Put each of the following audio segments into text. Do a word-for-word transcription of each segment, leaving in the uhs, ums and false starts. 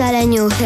za leniuchy?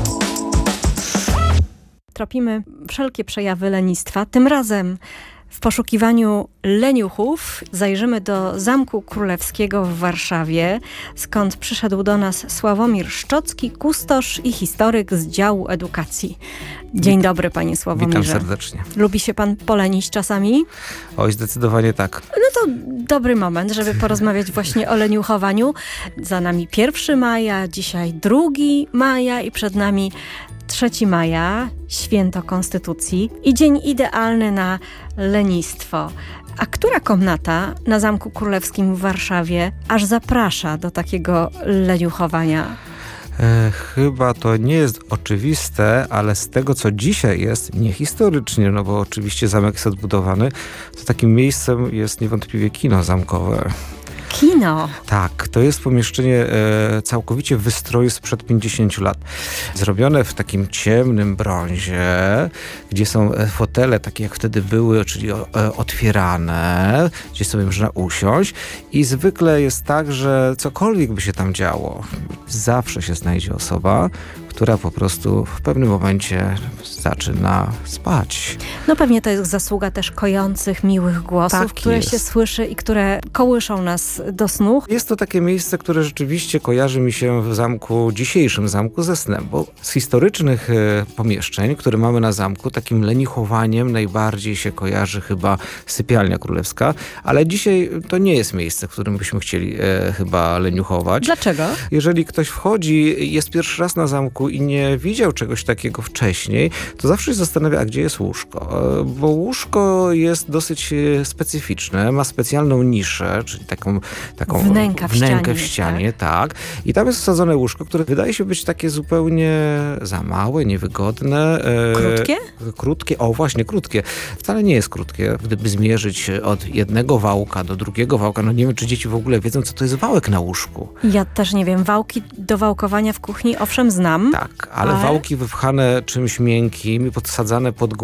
Tropimy wszelkie przejawy lenistwa. Tym razem w poszukiwaniu leniuchów zajrzymy do Zamku Królewskiego w Warszawie, skąd przyszedł do nas Sławomir Szczocki, kustosz i historyk z działu edukacji. Dzień Wit- dobry, panie Sławomirze. Witam serdecznie. Lubi się pan polenić czasami? Oj, zdecydowanie tak. No to dobry moment, żeby porozmawiać właśnie o leniuchowaniu. Za nami pierwszego maja, dzisiaj drugiego maja i przed nami trzeciego maja, święto Konstytucji i dzień idealny na lenistwo. A która komnata na Zamku Królewskim w Warszawie aż zaprasza do takiego leniuchowania? E, chyba to nie jest oczywiste, ale z tego, co dzisiaj jest, nie historycznie, no bo oczywiście zamek jest odbudowany, to takim miejscem jest niewątpliwie kino zamkowe. Kino. Tak, to jest pomieszczenie e, całkowicie w wystroju sprzed pięćdziesięciu lat. Zrobione w takim ciemnym brązie, gdzie są fotele takie jak wtedy były, czyli e, otwierane, gdzie sobie można usiąść i zwykle jest tak, że cokolwiek by się tam działo, zawsze się znajdzie osoba, która po prostu w pewnym momencie zaczyna spać. No pewnie to jest zasługa też kojących, miłych głosów, Tak które jest. się słyszy i które kołyszą nas do snu. Jest to takie miejsce, które rzeczywiście kojarzy mi się w zamku, dzisiejszym zamku ze snem, bo z historycznych e, pomieszczeń, które mamy na zamku, takim leniuchowaniem najbardziej się kojarzy chyba sypialnia królewska, ale dzisiaj to nie jest miejsce, w którym byśmy chcieli e, chyba leniuchować. Dlaczego? Jeżeli ktoś wchodzi, jest pierwszy raz na zamku i nie widział czegoś takiego wcześniej, to zawsze się zastanawia, a gdzie jest łóżko? E, Bo łóżko jest dosyć e, specyficzne, ma specjalną niszę, czyli taką, taką Wnęka w wnękę w ścianie, ścianie, tak. I tam jest wsadzone łóżko, które wydaje się być takie zupełnie za małe, niewygodne. e, Krótkie? Krótkie, o właśnie, krótkie. Wcale nie jest krótkie. Gdyby zmierzyć od jednego wałka do drugiego wałka, no nie wiem, czy dzieci w ogóle wiedzą, co to jest wałek na łóżku. Ja też nie wiem. Wałki do wałkowania w kuchni owszem znam. Tak, ale Ale- wałki wypchane czymś miękkim i podsadzane pod